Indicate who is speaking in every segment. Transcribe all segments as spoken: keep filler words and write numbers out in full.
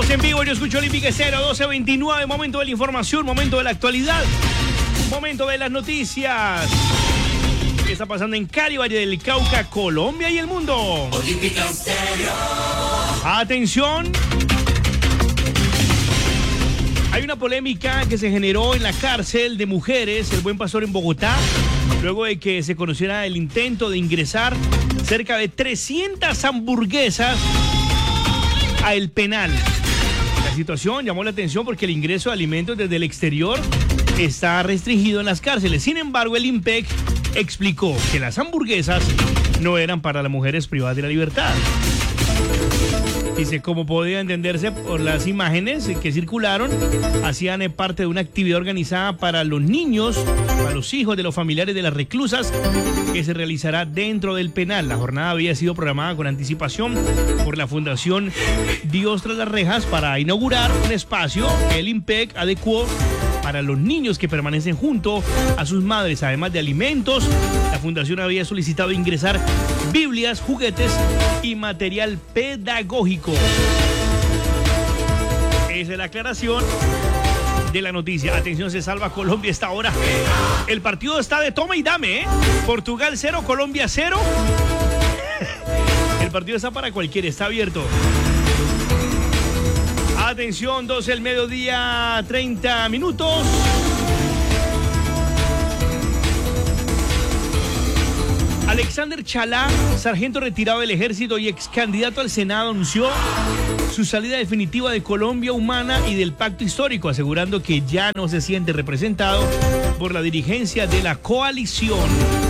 Speaker 1: Estamos en vivo, yo escucho Olímpica Estéreo doce veintinueve, momento de la información, momento de la actualidad, momento de las noticias. ¿Qué está pasando en Cali, Valle del Cauca, Colombia y el mundo? Olímpica Estéreo. Atención. Hay una polémica que se generó en la cárcel de mujeres, el Buen Pastor en Bogotá, luego de que se conociera el intento de ingresar cerca de trescientas hamburguesas a el penal. La situación llamó la atención porque el ingreso de alimentos desde el exterior está restringido en las cárceles. Sin embargo, el INPEC explicó que las hamburguesas no eran para las mujeres privadas de la libertad. Dice, como podía entenderse por las imágenes que circularon, hacían parte de una actividad organizada para los niños, para los hijos de los familiares de las reclusas, que se realizará dentro del penal. La jornada había sido programada con anticipación por la Fundación Dios tras las rejas para inaugurar un espacio que el INPEC adecuó para los niños que permanecen junto a sus madres. Además de alimentos, la fundación había solicitado ingresar Biblias, juguetes y material pedagógico. Esa es la aclaración de la noticia. Atención, se salva Colombia a esta hora. El partido está de toma y dame, ¿eh? Portugal cero, Colombia cero. El partido está para cualquiera, está abierto. Atención, doce del mediodía, treinta minutos. Alexander Chalá, sargento retirado del ejército y ex candidato al Senado, anunció su salida definitiva de Colombia Humana y del pacto histórico, asegurando que ya no se siente representado por la dirigencia de la coalición.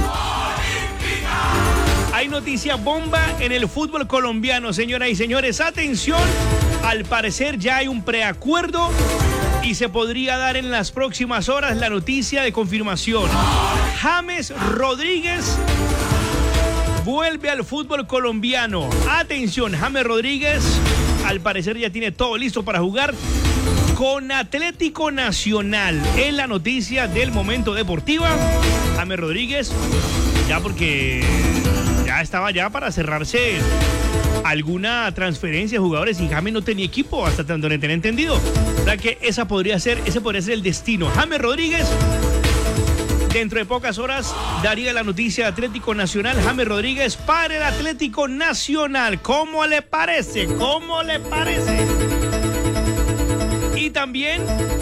Speaker 1: Hay noticia bomba en el fútbol colombiano, señoras y señores. Atención, al parecer ya hay un preacuerdo y se podría dar en las próximas horas la noticia de confirmación. James Rodríguez vuelve al fútbol colombiano. Atención, James Rodríguez al parecer ya tiene todo listo para jugar con Atlético Nacional. Es la noticia del momento deportiva. James Rodríguez, ya porque ya estaba ya para cerrarse alguna transferencia de jugadores y James no tenía equipo, hasta donde tenía entendido. O sea que esa podría ser, ese podría ser el destino. James Rodríguez, dentro de pocas horas, daría la noticia de Atlético Nacional. James Rodríguez para el Atlético Nacional. ¿Cómo le parece? ¿Cómo le parece? Y también,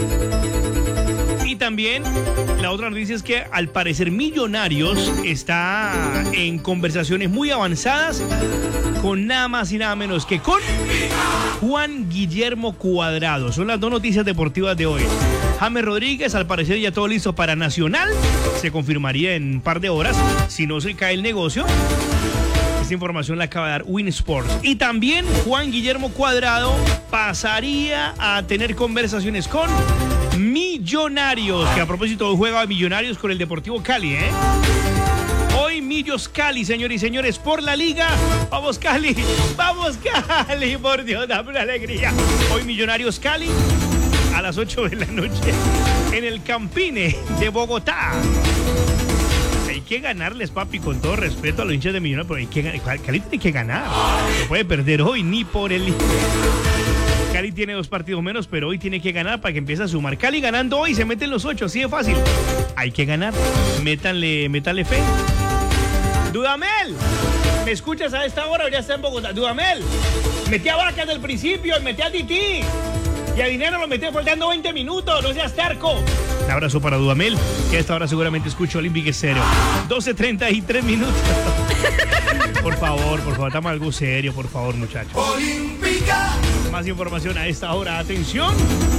Speaker 1: y también, la otra noticia es que al parecer Millonarios está en conversaciones muy avanzadas con nada más y nada menos que con Juan Guillermo Cuadrado. Son las dos noticias deportivas de hoy. James Rodríguez, al parecer ya todo listo para Nacional. Se confirmaría en un par de horas, si no se cae el negocio. Esta información la acaba de dar Win Sports. Y también Juan Guillermo Cuadrado pasaría a tener conversaciones con Millonarios, que a propósito de juego de Millonarios con el Deportivo Cali, ¿eh? Hoy Millos Cali, señores y señores, por la liga. Vamos Cali, vamos Cali, por Dios, dame una alegría. Hoy Millonarios Cali a las ocho de la noche en el Campine de Bogotá. Hay que ganarles, papi, con todo respeto a los hinchas de Millonarios, pero hay que, Cali tiene que ganar. No puede perder hoy ni por el... Cali tiene dos partidos menos, pero hoy tiene que ganar para que empiece a sumar. Cali ganando hoy se meten los ocho, así de fácil. Hay que ganar. Métanle, métanle fe. Dudamel, ¿me escuchas a esta hora o ya está en Bogotá? Dudamel, metí a Vaca desde el principio y metí a Tití. Y a Dinero lo metí faltando veinte minutos, no seas terco. Un abrazo para Dudamel, que a esta hora seguramente escucho Olímpica Estéreo. doce treinta y tres minutos. Por favor, por favor, estamos algo serio, por favor, muchachos. Olímpica. Más información a esta hora. Atención.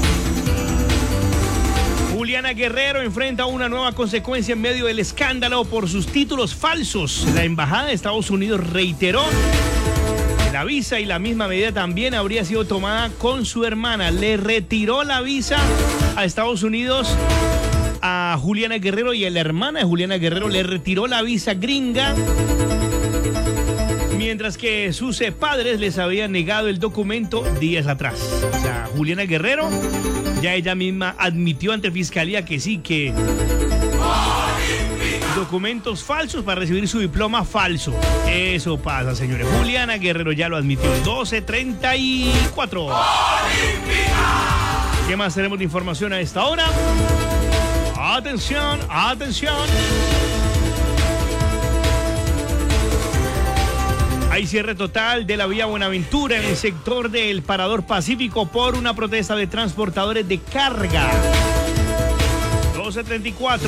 Speaker 1: Juliana Guerrero enfrenta una nueva consecuencia en medio del escándalo por sus títulos falsos. La Embajada de Estados Unidos reiteró que la visa y la misma medida también habría sido tomada con su hermana. Le retiró la visa a Estados Unidos a Juliana Guerrero y a la hermana de Juliana Guerrero le retiró la visa gringa, mientras que sus padres les habían negado el documento días atrás. O sea, Juliana Guerrero, ya ella misma admitió ante Fiscalía que sí, que documentos falsos para recibir su diploma falso. Eso pasa, señores. Juliana Guerrero ya lo admitió. doce treinta y cuatro. ¿Qué más tenemos de información a esta hora? Atención, atención. Hay cierre total de la vía Buenaventura en el sector del Parador Pacífico por una protesta de transportadores de carga. doce treinta y cuatro.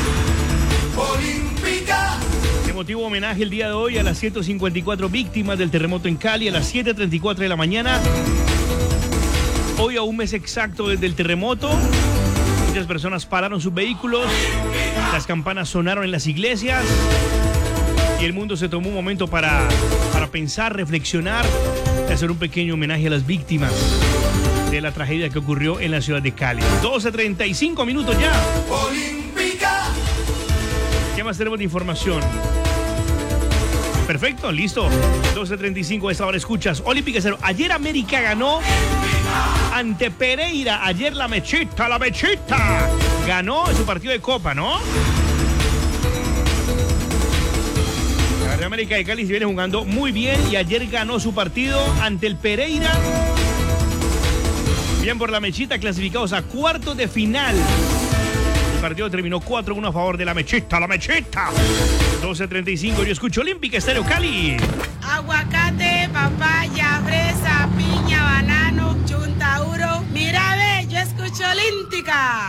Speaker 2: Olímpica.
Speaker 1: Emotivo homenaje el día de hoy a las ciento cincuenta y cuatro víctimas del terremoto en Cali a las siete treinta y cuatro de la mañana. Hoy, a un mes exacto desde el terremoto, muchas personas pararon sus vehículos, las campanas sonaron en las iglesias y el mundo se tomó un momento para, para pensar, reflexionar y hacer un pequeño homenaje a las víctimas de la tragedia que ocurrió en la ciudad de Cali. doce treinta y cinco minutos ya.
Speaker 2: Olímpica.
Speaker 1: ¿Qué más tenemos de información? Perfecto, listo. doce treinta y cinco, a esta hora escuchas Olímpica Cero. Ayer América ganó ante Pereira. Ayer la mechita, la mechita ganó en su partido de Copa, ¿no? La Real América de Cali se viene jugando muy bien y ayer ganó su partido ante el Pereira. Bien por la mechita, clasificados a cuartos de final. El partido terminó cuatro uno a favor de la mechita, la mechita. doce treinta y cinco, yo escucho Olímpica Estéreo Cali.
Speaker 3: Aguacate, papaya, fresa, piña, banano, chuntauro. Mira, ve, yo escucho Olímpica.